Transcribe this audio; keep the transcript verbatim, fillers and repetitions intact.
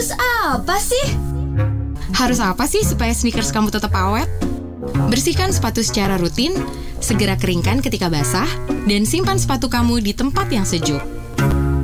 Harus apa sih? Harus apa sih supaya sneakers kamu tetap awet? Bersihkan sepatu secara rutin, segera keringkan ketika basah, dan simpan sepatu kamu di tempat yang sejuk.